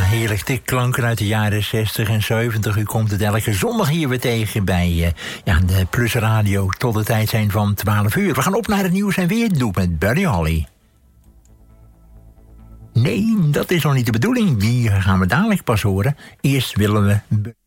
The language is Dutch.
heerlijk. De klanken uit de jaren 60 en 70. U komt het elke zondag hier weer tegen bij de Plus Radio. Tot de tijd zijn van 12 uur. We gaan op naar het nieuws en weer. Doe met Buddy Holly. Nee, dat is nog niet de bedoeling. Die gaan we dadelijk pas horen. Eerst willen we...